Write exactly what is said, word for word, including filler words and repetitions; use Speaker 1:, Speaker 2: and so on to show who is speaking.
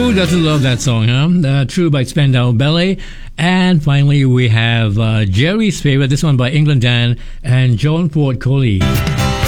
Speaker 1: Who doesn't love that song, huh? Uh, True by Spandau Ballet. And finally, we have uh, Jerry's favorite, this one by England Dan and John Ford Coley.